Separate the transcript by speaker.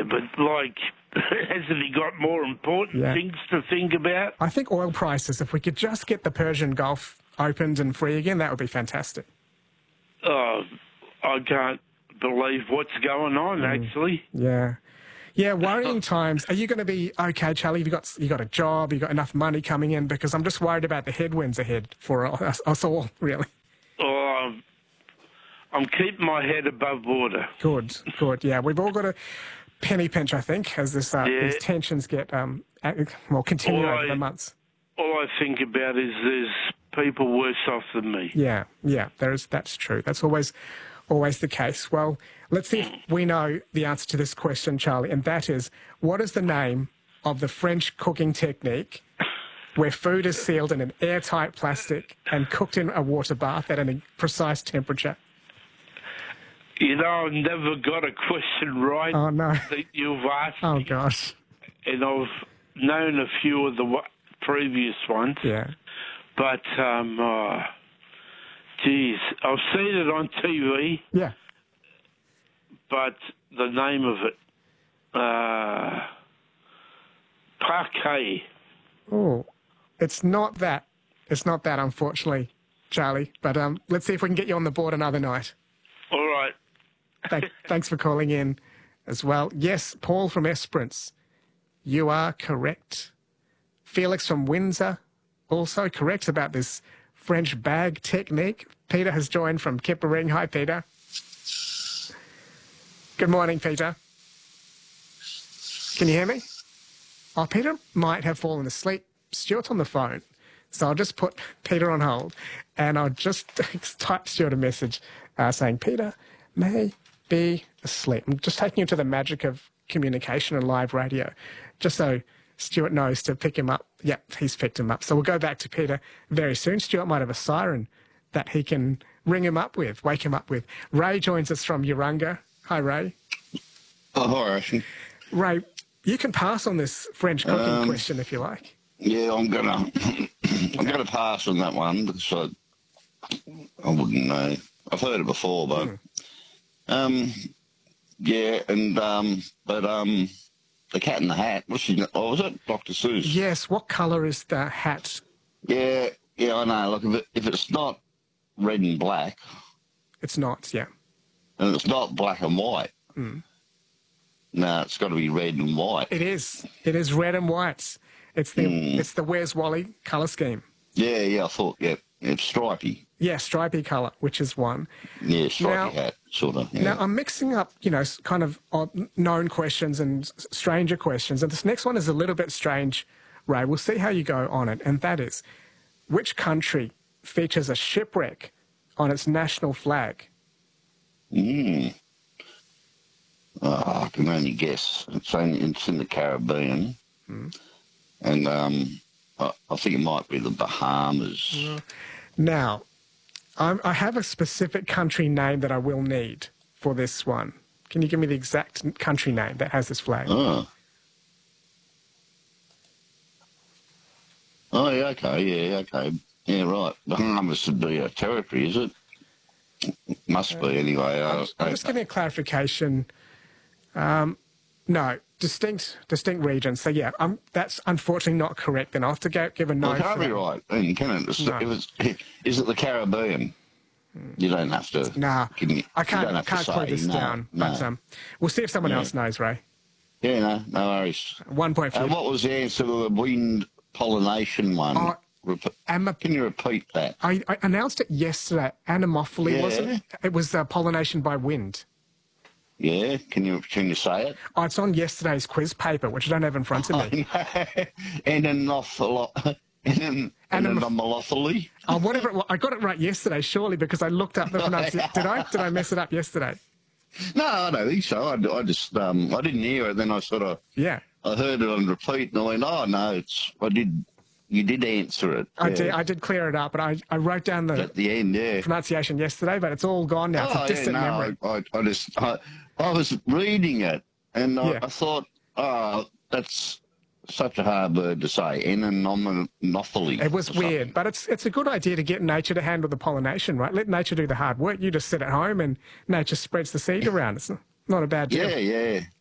Speaker 1: but, like, hasn't he got more important things to think about?
Speaker 2: I think oil prices, if we could just get the Persian Gulf opened and free again, that would be fantastic.
Speaker 1: Oh, I can't believe what's going on, actually.
Speaker 2: Yeah. Yeah, worrying times. Are you going to be okay, Charlie? You got a job? You got enough money coming in? Because I'm just worried about the headwinds ahead for us all, really.
Speaker 1: Oh, I'm keeping my head above water.
Speaker 2: Good. Yeah, we've all got a penny pinch, I think, as these tensions get continue over the months.
Speaker 1: All I think about is there's people worse off than me.
Speaker 2: Yeah, that's true. That's always the case. Well, let's see if we know the answer to this question, Charlie, and that is, what is the name of the French cooking technique where food is sealed in an airtight plastic and cooked in a water bath at a precise temperature?
Speaker 1: You know, I've never got a question right that you've asked me.
Speaker 2: Oh, gosh.
Speaker 1: And I've known a few of the previous ones.
Speaker 2: Yeah.
Speaker 1: But, geez, I've seen it on TV.
Speaker 2: Yeah.
Speaker 1: But the name of it, parquet.
Speaker 2: Oh, it's not that. It's not that, unfortunately, Charlie. But let's see if we can get you on the board another night.
Speaker 1: All right.
Speaker 2: Thanks for calling in as well. Yes, Paul from Esperance, you are correct. Felix from Windsor, also correct about this French bag technique. Peter has joined from Kippering. Hi, Peter. Good morning, Peter. Can you hear me? Oh, Peter might have fallen asleep. Stuart's on the phone, so I'll just put Peter on hold, and I'll just type Stuart a message saying, Peter may be asleep. I'm just taking you to the magic of communication and live radio, just so Stuart knows to pick him up. Yep, he's picked him up. So we'll go back to Peter very soon. Stuart might have a siren that he can ring him up with, wake him up with. Ray joins us from Urunga. Hi, Ray.
Speaker 3: Oh, hi, Ashley.
Speaker 2: Ray, you can pass on this French cooking question if you like.
Speaker 3: Yeah, I'm gonna pass on that one because I wouldn't know. I've heard it before, but the Cat in the Hat. Was it Dr. Seuss?
Speaker 2: Yes. What colour is the hat?
Speaker 3: Yeah, I know. Look, if it's not red and black,
Speaker 2: it's not. Yeah.
Speaker 3: And it's not black and white. No, it's got to be red and white.
Speaker 2: It is. It is red and white. It's the Where's Wally colour scheme.
Speaker 3: Yeah, I thought, it's stripy.
Speaker 2: Yeah, stripy colour, which is one.
Speaker 3: Yeah, stripy hat, sort of. Yeah.
Speaker 2: Now, I'm mixing up, kind of known questions and stranger questions, and this next one is a little bit strange, Ray. We'll see how you go on it, and that is, which country features a shipwreck on its national flag?
Speaker 3: I can only guess. It's in the Caribbean. And I think it might be the Bahamas.
Speaker 2: Now, I have a specific country name that I will need for this one. Can you give me the exact country name that has this flag?
Speaker 3: Oh, yeah, okay. Yeah, right. Bahamas would be a territory, is it? Must be, anyway.
Speaker 2: I'm just giving a clarification. No, distinct regions. So, yeah, that's unfortunately not correct. Then I'll have to give a no.
Speaker 3: Well, it can't be right, then, can it?
Speaker 2: No.
Speaker 3: Is it the Caribbean? You don't have to.
Speaker 2: Nah, I can't
Speaker 3: close
Speaker 2: this down. No. But we'll see if someone else knows, Ray.
Speaker 3: Yeah, no worries.
Speaker 2: 1 point for you.
Speaker 3: What was the answer to the wind pollination one? Can you repeat that?
Speaker 2: I announced it yesterday. Anemophily, wasn't it? It was pollination by wind.
Speaker 3: Yeah, can you say it?
Speaker 2: Oh, it's on yesterday's quiz paper, which I don't have in front of me.
Speaker 3: Anemophily?
Speaker 2: Oh, whatever. I got it right yesterday, surely, because I looked up the pronunciation. Did I mess it up yesterday?
Speaker 3: No, I don't think so. I just I didn't hear it. Then I sort of I heard it on repeat, and I went, oh no, you did answer it.
Speaker 2: I did clear it up, but I wrote down
Speaker 3: at the end,
Speaker 2: pronunciation yesterday, but it's all gone now. It's a distant memory.
Speaker 3: I was reading it, and I thought, oh, that's such a hard word to say, anemophily.
Speaker 2: It was weird, but it's a good idea to get nature to handle the pollination, right? Let nature do the hard work. You just sit at home and nature spreads the seed around. It's not a bad deal.
Speaker 3: Yeah.